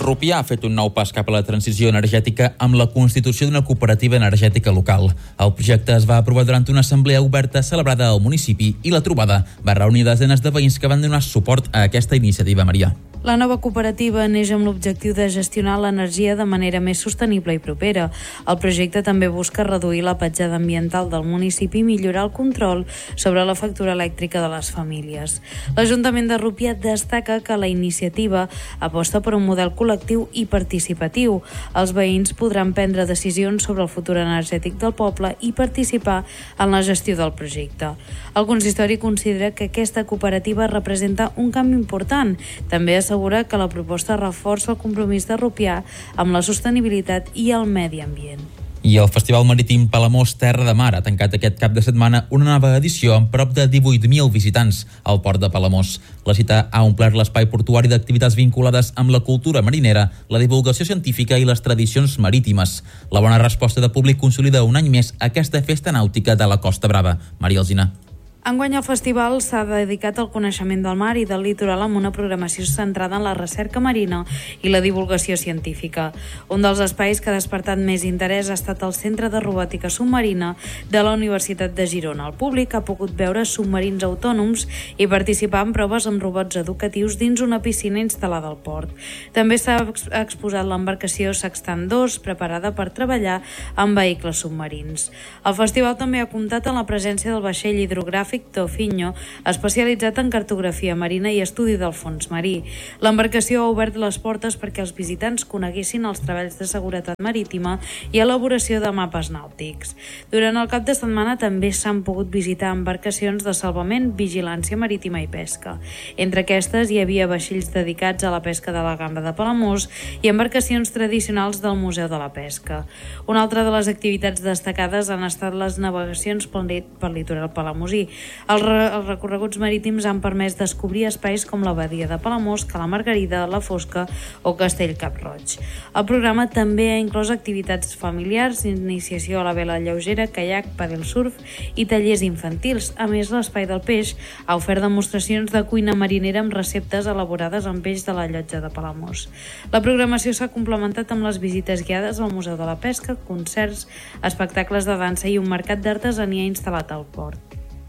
Rupià ha fet un nou pas cap a la transició energètica amb la constitució d'una cooperativa energètica local. El projecte es va aprovar durant una assemblea oberta celebrada al municipi i la trobada va reunir desenes de veïns que van donar suport a aquesta iniciativa, Maria. La nova cooperativa neix amb l'objectiu de gestionar l'energia de manera més sostenible i propera. El projecte també busca reduir la petjada ambiental del municipi i millorar el control sobre la factura elèctrica de les famílies. L'Ajuntament de Rupià destaca que la iniciativa aposta per un model col·lectiu i participatiu. Els veïns podran prendre decisions sobre el futur energètic del poble i participar en la gestió del projecte. El consistori considera que aquesta cooperativa representa un canvi important. També assegura que la proposta reforça el compromís de Rupià amb la sostenibilitat i el medi ambient. I el Festival Marítim Palamós Terra de Mar ha tancat aquest cap de setmana una nova edició amb prop de 18.000 visitants al port de Palamós. La cita ha omplert l'espai portuari d'activitats vinculades amb la cultura marinera, la divulgació científica i les tradicions marítimes. La bona resposta de públic consolida un any més aquesta festa nàutica de la Costa Brava. Maria Alsina. Enguany el festival s'ha dedicat al coneixement del mar i del litoral amb una programació centrada en la recerca marina i la divulgació científica. Un dels espais que ha despertat més interès ha estat el Centre de Robòtica Submarina de la Universitat de Girona. El públic ha pogut veure submarins autònoms i participar en proves amb robots educatius dins una piscina instal·lada al port. També s'ha exposat l'embarcació Sextant 2, preparada per treballar amb vehicles submarins. El festival també ha comptat amb la presència del vaixell hidrogràfic Tofinho, especialitzat en cartografia marina i estudi del fons marí. L'embarcació ha obert les portes perquè els visitants coneguessin els treballs de seguretat marítima i elaboració de mapes nàutics. Durant el cap de setmana també s'han pogut visitar embarcacions de salvament, vigilància marítima i pesca. Entre aquestes hi havia vaixells dedicats a la pesca de la gamba de Palamós i embarcacions tradicionals del Museu de la Pesca. Una altra de les activitats destacades han estat les navegacions pel litoral palamosí. Els recorreguts marítims han permès descobrir espais com la badia de Palamós, Cala Margarida, La Fosca o Castell Cap-roig. El programa també ha inclòs activitats familiars, iniciació a la vela lleugera, caiac, pàdel surf i tallers infantils. A més, l'Espai del Peix ha ofert demostracions de cuina marinera amb receptes elaborades amb peix de la llotja de Palamós. La programació s'ha complementat amb les visites guiades al Museu de la Pesca, concerts, espectacles de dansa i un mercat d'artesania instal·lat al port.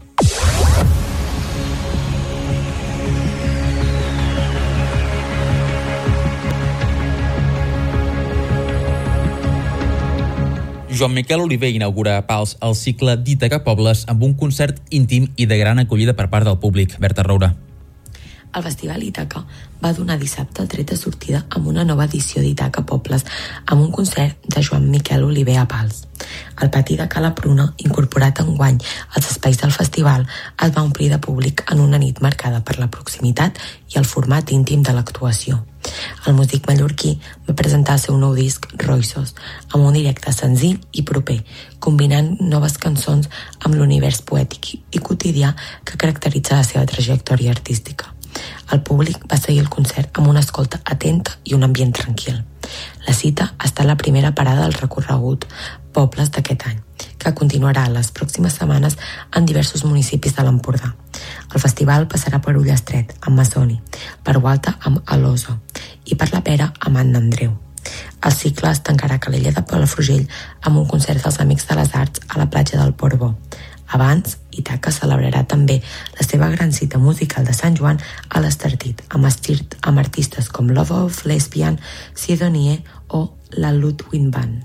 Joan Miquel Oliver inaugura a Pals el cicle d'Ítaca Pobles amb un concert íntim i de gran acollida per part del públic. Berta Roura. El Festival Ítaca va donar dissabte el tret de sortida amb una nova edició d'Ítaca Pobles amb un concert de Joan Miquel Oliver a Pals. El pati de Cala Pruna, incorporat enguany als espais del festival, es va omplir de públic en una nit marcada per la proximitat i el format íntim de l'actuació. El músic mallorquí va presentar el seu nou disc Roissos, amb un directe senzill i proper, combinant noves cançons amb l'univers poètic i quotidià que caracteritza la seva trajectòria artística. El públic va seguir el concert amb una escolta atenta i un ambient tranquil. La cita ha estat la primera parada del recorregut Pobles d'aquest any, que continuarà les pròximes setmanes en diversos municipis de l'Empordà. El festival passarà per Ullastret, amb Massoni, per Gualta, amb Aloso, i per la Pera, amb Sant Andreu. El cicle es tancarà a Calella de Palafrugell amb un concert dels Amics de les Arts a la platja del Port Bo. Abans, Ítaca celebrarà també la seva gran cita musical de Sant Joan a l'Estartit, amb artistes com Love of Lesbian, Sidonie o la Ludwig Band.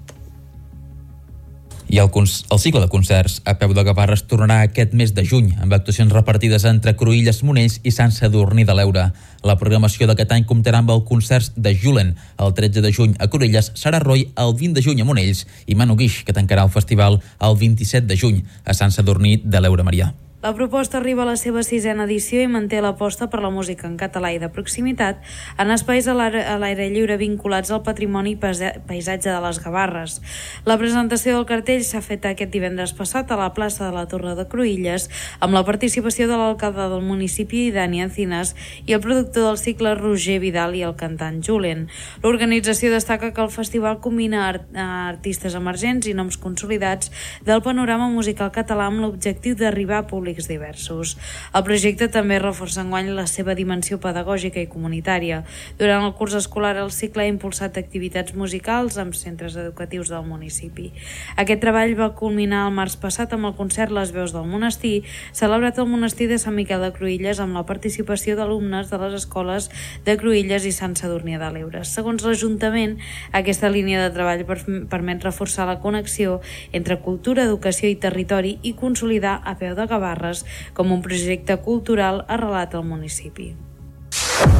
I el cicle de concerts a peu de Gavarra tornarà aquest mes de juny, amb actuacions repartides entre Cruïlles, Monells i Sant Sadurní de l'Eure. La programació d'aquest any comptarà amb el concert de Julen, el 13 de juny a Cruïlles, Sara Roy el 20 de juny a Monells i Manu Guix, que tancarà el festival el 27 de juny a Sant Sadurní de l'Eure, Marià. La proposta arriba a la seva 6a edició i manté l'aposta per la música en català i de proximitat en espais a l'aire lliure vinculats al patrimoni i paisatge de les Gavarres. La presentació del cartell s'ha fet aquest divendres passat a la plaça de la Torre de Cruïlles amb la participació de l'alcalde del municipi, Dani Encinas, i el productor del cicle, Roger Vidal, i el cantant Julen. L'organització destaca que el festival combina artistes emergents i noms consolidats del panorama musical català amb l'objectiu d'arribar a públic públics diversos. El projecte també reforça enguany la seva dimensió pedagògica i comunitària. Durant el curs escolar, el cicle ha impulsat activitats musicals amb centres educatius del municipi. Aquest treball va culminar el març passat amb el concert Les Veus del Monestir, celebrat al monestir de Sant Miquel de Cruïlles amb la participació d'alumnes de les escoles de Cruïlles i Sant Sadurní de l'Ebre. Segons l'Ajuntament, aquesta línia de treball permet reforçar la connexió entre cultura, educació i territori i consolidar A Peu de Gavarres com un projecte cultural arrelat al municipi.